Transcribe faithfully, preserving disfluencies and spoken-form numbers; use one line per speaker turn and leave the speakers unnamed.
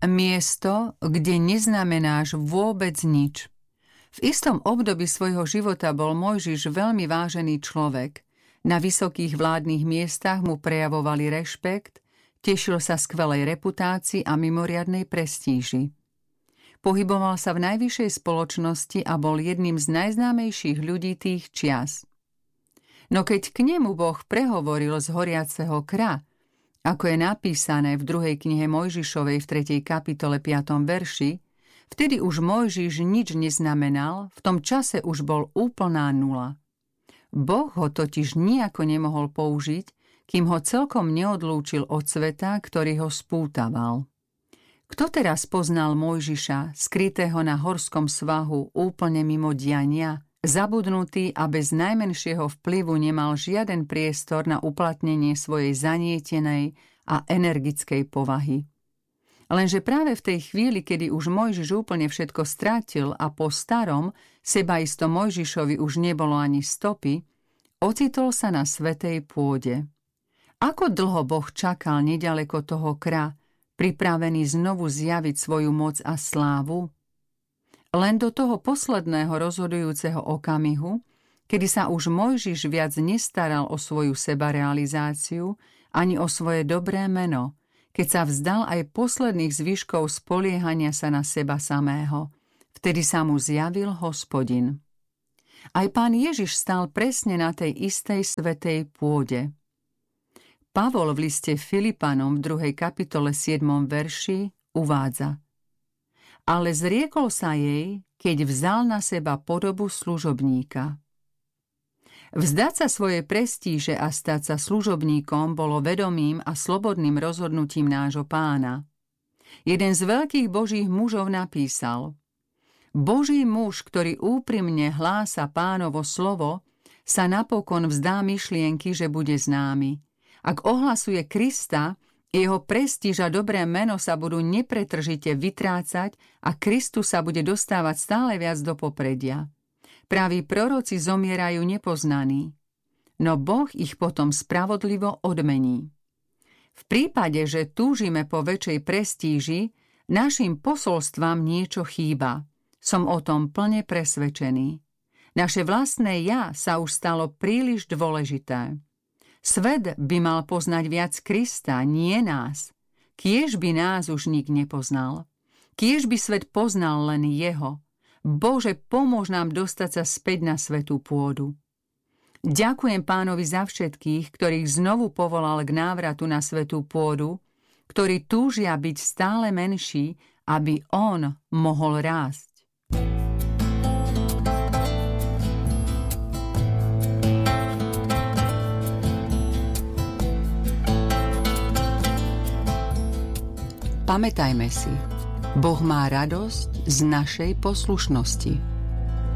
Miesto, kde neznamenáš vôbec nič. V istom období svojho života bol Mojžiš veľmi vážený človek. Na vysokých vládnych miestach mu prejavovali rešpekt, tešil sa skvelej reputácii a mimoriadnej prestíži. Pohyboval sa v najvyššej spoločnosti a bol jedným z najznámejších ľudí tých čias. No keď k nemu Boh prehovoril z horiaceho kra, ako je napísané v druhej knihe Mojžišovej v tretej kapitole piatom verši, vtedy už Mojžiš nič neznamenal, v tom čase už bol úplná nula. Boh ho totiž nijako nemohol použiť, kým ho celkom neodlúčil od sveta, ktorý ho spútaval. Kto teraz poznal Mojžiša, skrytého na horskom svahu, úplne mimo diania, zabudnutý a bez najmenšieho vplyvu nemal žiaden priestor na uplatnenie svojej zanietenej a energickej povahy. Lenže práve v tej chvíli, kedy už Mojžiš úplne všetko strátil a po starom, sebaisto Mojžišovi už nebolo ani stopy, ocitol sa na svätej pôde. Ako dlho Boh čakal nedaleko toho kra, pripravený znovu zjaviť svoju moc a slávu? Len do toho posledného rozhodujúceho okamihu, kedy sa už Mojžiš viac nestaral o svoju sebarealizáciu ani o svoje dobré meno, keď sa vzdal aj posledných zvyškov spoliehania sa na seba samého. Vtedy sa mu zjavil Hospodin. Aj Pán Ježiš stál presne na tej istej svätej pôde. Pavol v liste Filipanom v druhej kapitole siedmom verši uvádza: Ale zriekol sa jej, keď vzal na seba podobu služobníka. Vzdať sa svojej prestíže a stať sa služobníkom bolo vedomým a slobodným rozhodnutím nášho Pána. Jeden z veľkých Božích mužov napísal: Boží muž, ktorý úprimne hlása Pánovo slovo, sa napokon vzdá myšlienky, že bude známy. Ak ohlasuje Krista, jeho prestíž a dobré meno sa budú nepretržite vytrácať a Kristus sa bude dostávať stále viac do popredia. Praví proroci zomierajú nepoznaní, no Boh ich potom spravodlivo odmení. V prípade, že túžime po väčšej prestíži, našim posolstvám niečo chýba. Som o tom plne presvedčený. Naše vlastné ja sa už stalo príliš dôležité. Svet by mal poznať viac Krista, nie nás. Kiež by nás už nik nepoznal. Kiež by svet poznal len jeho. Bože, pomôž nám dostať sa späť na svätú pôdu. Ďakujem Pánovi za všetkých, ktorých znovu povolal k návratu na svätú pôdu, ktorí túžia byť stále menší, aby on mohol rásť. Pamätajme si, Boh má radosť z našej poslušnosti.